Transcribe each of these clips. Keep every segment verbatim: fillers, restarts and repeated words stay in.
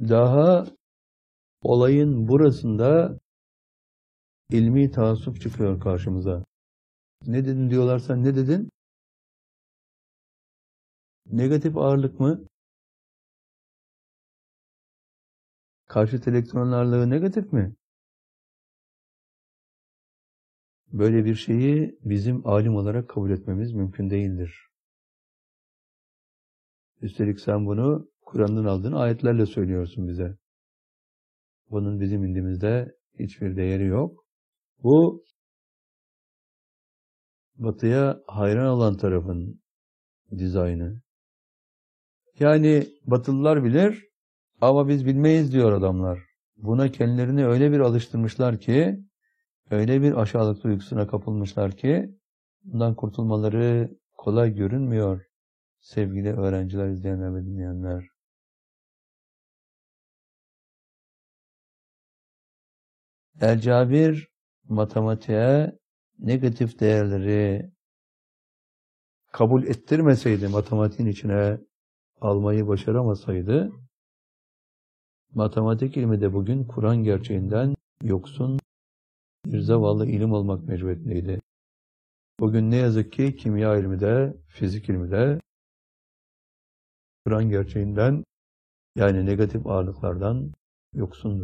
Daha olayın burasında ilmi taassup çıkıyor karşımıza. Ne dedin diyorlarsa ne dedin? Negatif ağırlık mı? Karşıt elektron ağırlığı negatif mi? Böyle bir şeyi bizim alim olarak kabul etmemiz mümkün değildir. Üstelik sen bunu Kur'an'dan aldığın ayetlerle söylüyorsun bize. Bunun bizim indimizde hiçbir değeri yok. Bu Batı'ya hayran olan tarafın dizaynı. Yani Batılılar bilir ama biz bilmeyiz diyor adamlar. Buna kendilerini öyle bir alıştırmışlar ki, öyle bir aşağılık duygusuna kapılmışlar ki, bundan kurtulmaları kolay görünmüyor sevgili öğrenciler, izleyenler ve dinleyenler. El-Cabir matematiğe negatif değerleri kabul ettirmeseydi, matematiğin içine almayı başaramasaydı, matematik ilmi de bugün Kur'an gerçeğinden yoksun bir zavallı ilim olmak mecburiyetindeydi. Bugün ne yazık ki kimya ilmi de, fizik ilmi de Kur'an gerçeğinden, yani negatif ağırlıklardan yoksundur.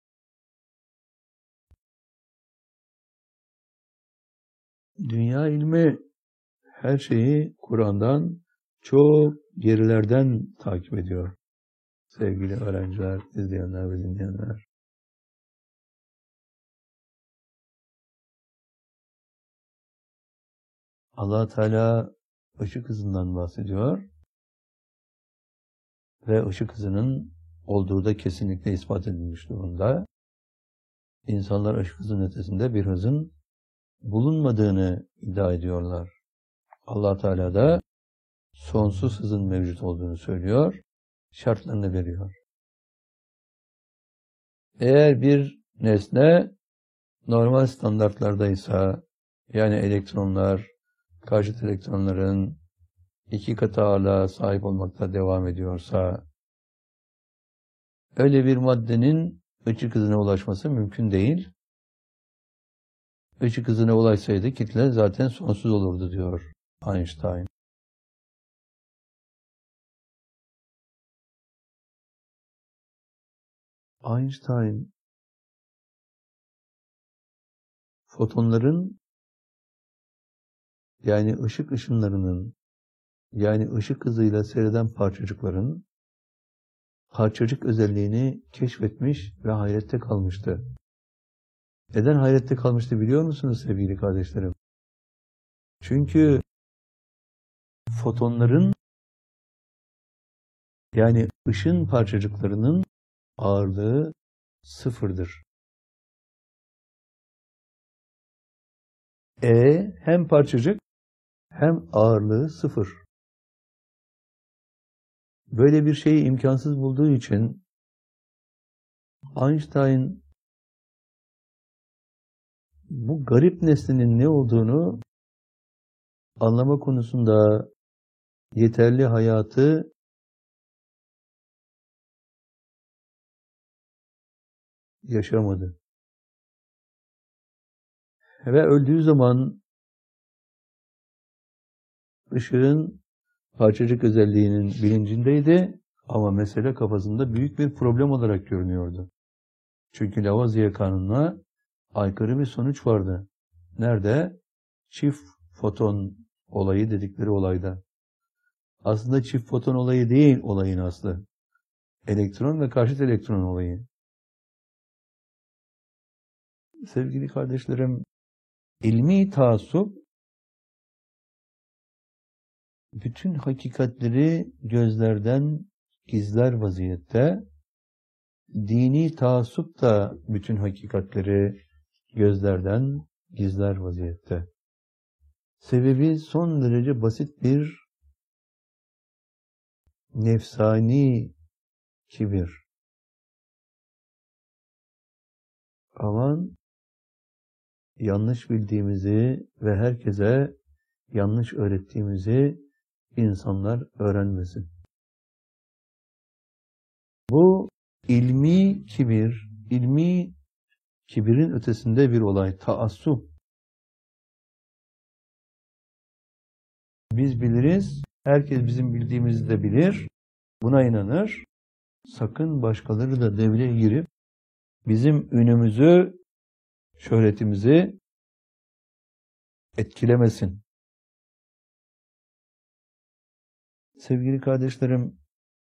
Dünya ilmi her şeyi Kur'an'dan çok gerilerden takip ediyor. Sevgili öğrenciler, izleyenler ve dinleyenler. Allah Teala ışık hızından bahsediyor ve ışık hızının olduğu da kesinlikle ispat edilmiş durumda. İnsanlar ışık hızının ötesinde bir hızın bulunmadığını iddia ediyorlar. Allah Teala da sonsuz hızın mevcut olduğunu söylüyor, şartlarını veriyor. Eğer bir nesne normal standartlardaysa, yani elektronlar, karşıt elektronların iki katı ağırlığa sahip olmakta devam ediyorsa, öyle bir maddenin ışık hızına ulaşması mümkün değil. Işık hızına ulaşsaydı kitle zaten sonsuz olurdu diyor Einstein. Einstein, fotonların, yani ışık ışınlarının, yani ışık hızıyla seyreden parçacıkların parçacık özelliğini keşfetmiş ve hayrette kalmıştı. Neden hayrette kalmıştı biliyor musunuz sevgili kardeşlerim? Çünkü fotonların, yani ışın parçacıklarının ağırlığı sıfırdır. E hem parçacık hem ağırlığı sıfır. Böyle bir şeyi imkansız bulduğu için Einstein bu garip nesnenin ne olduğunu anlama konusunda yeterli hayatı yaşamadı. Ve öldüğü zaman ışığın parçacık özelliğinin bilincindeydi ama mesele kafasında büyük bir problem olarak görünüyordu. Çünkü Lavoisier kanununa aykırı bir sonuç vardı. Nerede? Çift foton olayı dedikleri olayda. Aslında çift foton olayı değil olayın aslı. Elektron ve karşıt elektron olayı. Sevgili kardeşlerim, ilmi taassup bütün hakikatleri gözlerden gizler vaziyette, dini taassup da bütün hakikatleri gözlerden gizler vaziyette. Sebebi son derece basit bir nefsani kibir. Aman yanlış bildiğimizi ve herkese yanlış öğrettiğimizi insanlar öğrenmesin. Bu ilmi kibir, ilmi kibirin ötesinde bir olay, taassup. Biz biliriz, herkes bizim bildiğimizi de bilir, buna inanır. Sakın başkaları da devreye girip bizim ünümüzü, şöhretimizi etkilemesin. Sevgili kardeşlerim,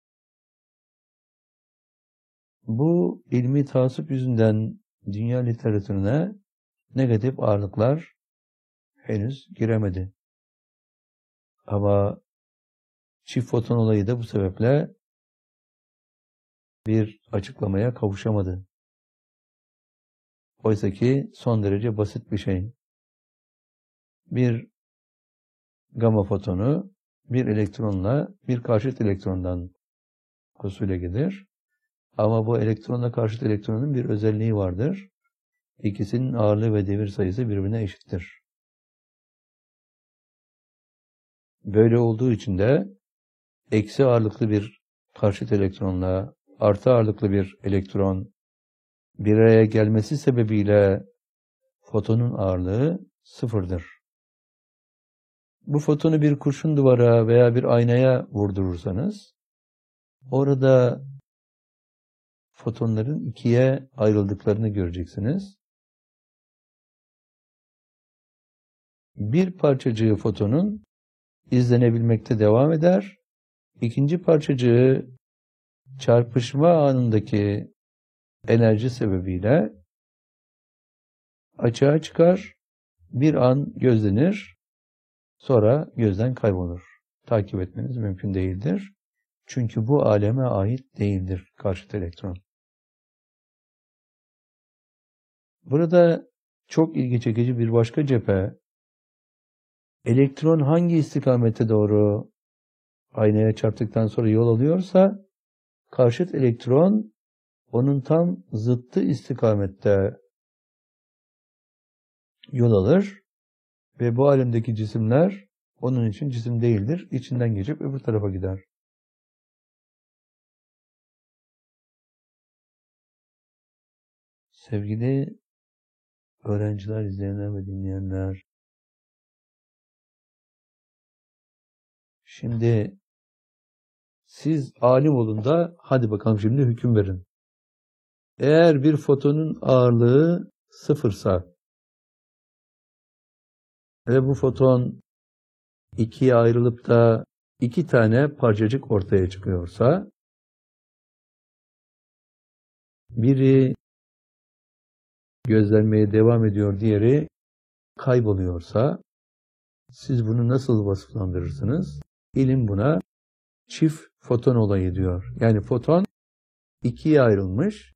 bu ilmi taassup yüzünden dünya literatürüne negatif ağırlıklar henüz giremedi. Ama çift foton olayı da bu sebeple bir açıklamaya kavuşamadı. Oysa ki son derece basit bir şey. Bir gama fotonu bir elektronla bir karşıt elektrondan kusule gelir. Ama bu elektronla karşıt elektronun bir özelliği vardır. İkisinin ağırlığı ve devir sayısı birbirine eşittir. Böyle olduğu için de eksi ağırlıklı bir karşıt elektronla artı ağırlıklı bir elektron bir araya gelmesi sebebiyle fotonun ağırlığı sıfırdır. Bu fotonu bir kurşun duvara veya bir aynaya vurdurursanız orada fotonların ikiye ayrıldıklarını göreceksiniz. Bir parçacığı fotonun izlenebilmekte devam eder. İkinci parçacığı çarpışma anındaki enerji sebebiyle açığa çıkar, bir an gözlenir, sonra gözden kaybolur. Takip etmeniz mümkün değildir. Çünkü bu aleme ait değildir karşıt elektron. Burada çok ilgi çekici bir başka cephe, elektron hangi istikamete doğru aynaya çarptıktan sonra yol alıyorsa, karşıt elektron onun tam zıttı istikamette yol alır ve bu alemdeki cisimler onun için cisim değildir. İçinden geçip öbür tarafa gider. Sevgili öğrenciler, izleyenler ve dinleyenler, şimdi siz alim olun da hadi bakalım şimdi hüküm verin. Eğer bir fotonun ağırlığı sıfırsa ve bu foton ikiye ayrılıp da iki tane parçacık ortaya çıkıyorsa, biri gözlenmeye devam ediyor, diğeri kayboluyorsa, siz bunu nasıl vasıflandırırsınız? İlim buna çift foton olayı diyor. Yani foton ikiye ayrılmış.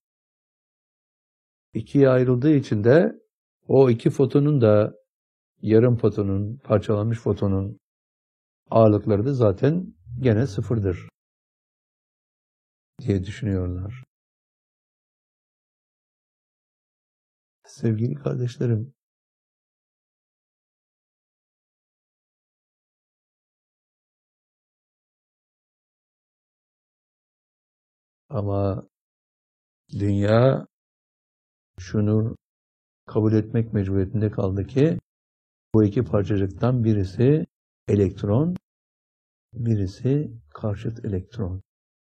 İkiye ayrıldığı için de o iki fotonun da yarım fotonun, parçalanmış fotonun ağırlıkları da zaten gene sıfırdır diye düşünüyorlar. Sevgili kardeşlerim, ama dünya şunu kabul etmek mecburiyetinde kaldı ki bu iki parçacıktan birisi elektron, birisi karşıt elektron.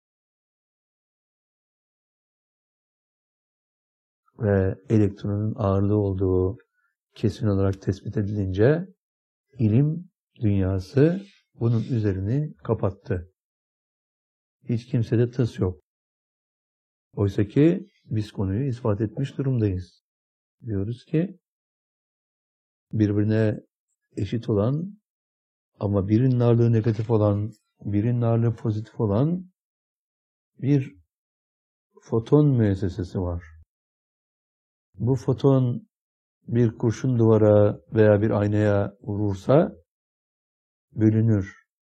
Ve elektronun ağırlığı olduğu kesin olarak tespit edilince ilim dünyası bunun üzerini kapattı. Hiç kimsede tıs yok. Oysa ki biz konuyu ispat etmiş durumdayız. Diyoruz ki birbirine eşit olan ama birinin ağırlığı negatif olan, birinin ağırlığı pozitif olan bir foton müessesesi var. Bu foton bir kurşun duvara veya bir aynaya vurursa bölünür.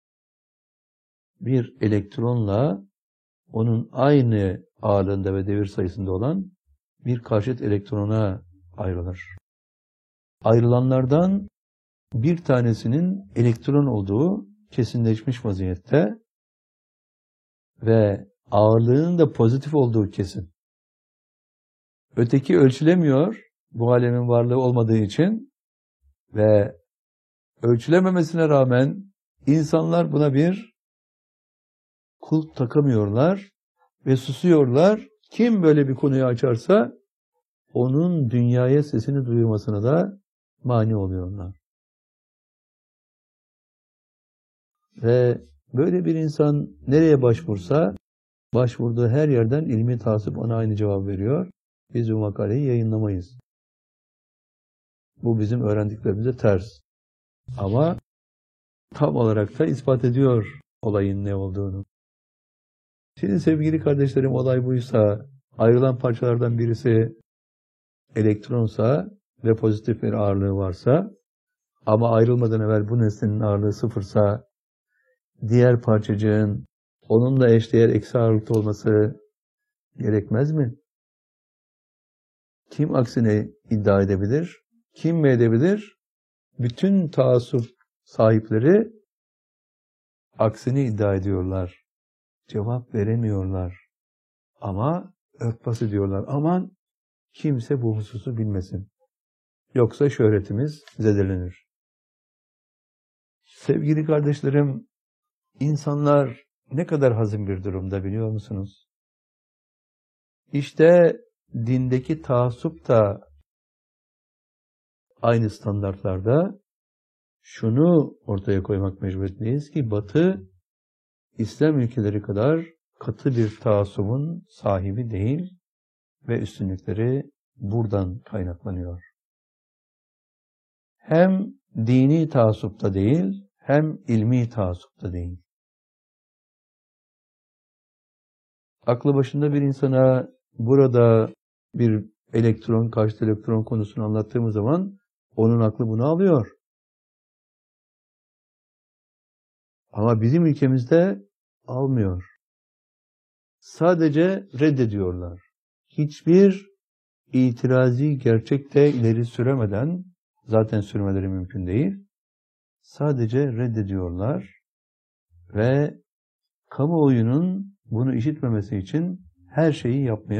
Bir elektronla onun aynı ağırlığında ve devir sayısında olan bir karşıt elektrona ayrılır. Ayrılanlardan bir tanesinin elektron olduğu kesinleşmiş vaziyette ve ağırlığının da pozitif olduğu kesin. Öteki ölçülemiyor bu alemin varlığı olmadığı için ve ölçülememesine rağmen insanlar buna bir kulp takamıyorlar ve susuyorlar. Kim böyle bir konuyu açarsa onun dünyaya sesini duyurmasına da mani oluyorlar. Ve böyle bir insan nereye başvursa başvurduğu her yerden ilmi tasip ona aynı cevap veriyor. Biz bu makaleyi yayınlamayız. Bu bizim öğrendiklerimize ters. Ama tam olarak da ispat ediyor olayın ne olduğunu. Şimdi sevgili kardeşlerim, olay buysa, ayrılan parçalardan birisi elektronsa ve pozitif bir ağırlığı varsa ama ayrılmadan evvel bu nesnenin ağırlığı sıfırsa diğer parçacığın onunla eşdeğer eksi ağırlıkta olması gerekmez mi? Kim aksine iddia edebilir? Kim mi edebilir? Bütün taassup sahipleri aksini iddia ediyorlar. Cevap veremiyorlar. Ama örtbas diyorlar. Aman kimse bu hususu bilmesin. Yoksa şöhretimiz zedelenir. Sevgili kardeşlerim, insanlar ne kadar hazin bir durumda biliyor musunuz? İşte dindeki taassup da aynı standartlarda şunu ortaya koymak mecburiyetindeyiz ki Batı, İslam ülkeleri kadar katı bir taassubun sahibi değil ve üstünlükleri buradan kaynaklanıyor. Hem dini taassupta değil, hem ilmi taassupta değil. Aklı başında bir insana burada bir elektron, karşıt elektron konusunu anlattığımız zaman onun aklı bunu alıyor. Ama bizim ülkemizde almıyor. Sadece reddediyorlar. Hiçbir itirazi gerçekte ileri süremeden, zaten sürmeleri mümkün değil, sadece reddediyorlar ve kamuoyunun bunu işitmemesi için her şeyi yapmaya